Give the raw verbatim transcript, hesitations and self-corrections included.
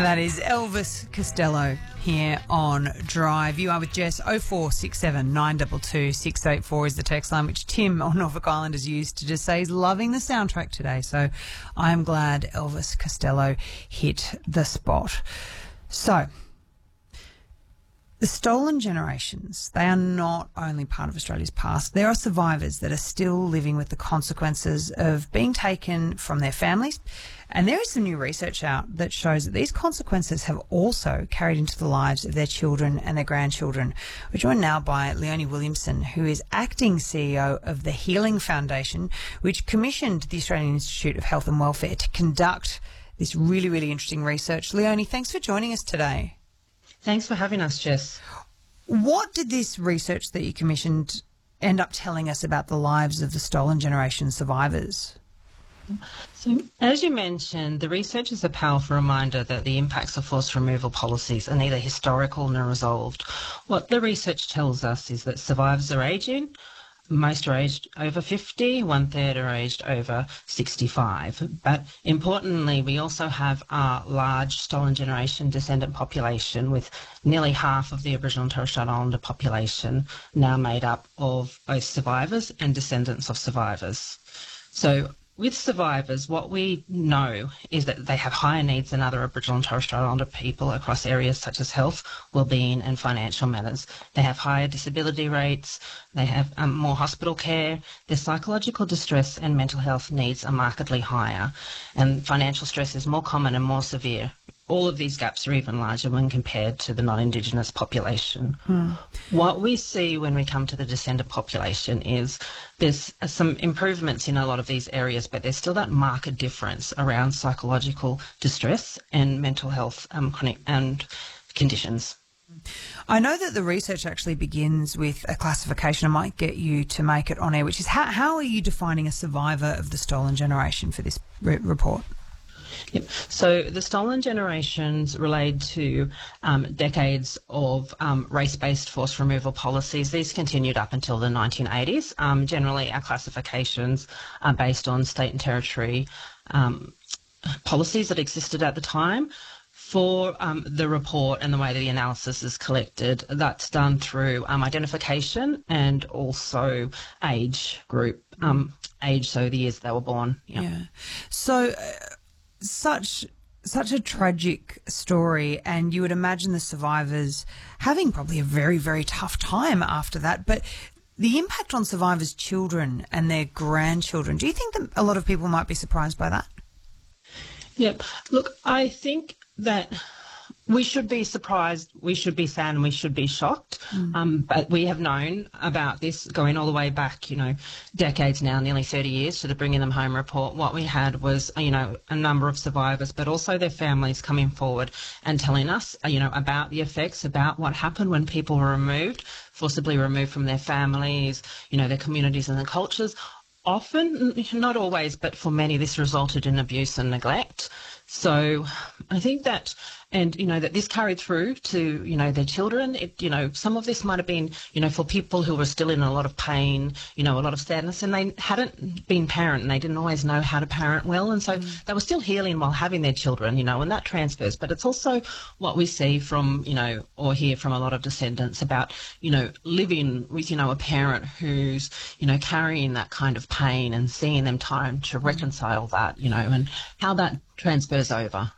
That is Elvis Costello here on Drive. You are with Jess. oh four six seven, nine two two, six eight four is the text line, which Tim on Norfolk Island has used to just say he's loving the soundtrack today. So I'm glad Elvis Costello hit the spot. So the stolen generations, they are not only part of Australia's past. There are survivors that are still living with the consequences of being taken from their families. And there is some new research out that shows that these consequences have also carried into the lives of their children and their grandchildren. We're joined now by Leonie Williamson, who is acting C E O of the Healing Foundation, which commissioned the Australian Institute of Health and Welfare to conduct this really, really interesting research. Leonie, thanks for joining us today. Thanks for having us, Jess. What did this research that you commissioned end up telling us about the lives of the stolen generation survivors? So, as you mentioned, the research is a powerful reminder that the impacts of forced removal policies are neither historical nor resolved. What the research tells us is that survivors are ageing. Most are aged over fifty, one third are aged over sixty-five. But importantly, we also have a large stolen generation descendant population, with nearly half of the Aboriginal and Torres Strait Islander population now made up of both survivors and descendants of survivors. So with survivors, what we know is that they have higher needs than other Aboriginal and Torres Strait Islander people across areas such as health, wellbeing and financial matters. They have higher disability rates, they have um, more hospital care, their psychological distress and mental health needs are markedly higher, and financial stress is more common and more severe. All of these gaps are even larger when compared to the non-Indigenous population. Hmm. What we see when we come to the descendant population is there's some improvements in a lot of these areas, but there's still that marked difference around psychological distress and mental health um, chronic and conditions. I know that the research actually begins with a classification. I might get you to make it on air, which is how, how are you defining a survivor of the stolen generation for this re- report? Yep. So the stolen generations relate to um, decades of um, race-based forced removal policies. These continued up until the nineteen eighties. Um, generally, our classifications are based on state and territory um, policies that existed at the time. For um, the report and the way that the analysis is collected, that's done through um, identification and also age group, um, age, so the years they were born. Yeah. yeah. So... Uh, Such such a tragic story, and you would imagine the survivors having probably a very, very tough time after that. But the impact on survivors' children and their grandchildren, do you think that a lot of people might be surprised by that? Yep. Look, I think that we should be surprised, we should be sad, and we should be shocked. Mm. Um, but we have known about this going all the way back, you know, decades now, nearly thirty years to the Bringing Them Home report. What we had was, you know, a number of survivors, but also their families coming forward and telling us, you know, about the effects, about what happened when people were removed, forcibly removed from their families, you know, their communities and their cultures. Often, not always, but for many, this resulted in abuse and neglect. So I think that, and, you know, that this carried through to, you know, their children. It, you know, some of this might have been, you know, for people who were still in a lot of pain, you know, a lot of sadness, and they hadn't been parent and they didn't always know how to parent well. And so mm. they were still healing while having their children, you know, and that transfers. But it's also what we see from, you know, or hear from a lot of descendants about, you know, living with, you know, a parent who's, you know, carrying that kind of pain and seeing them time to reconcile that, you know, and how that transfers over.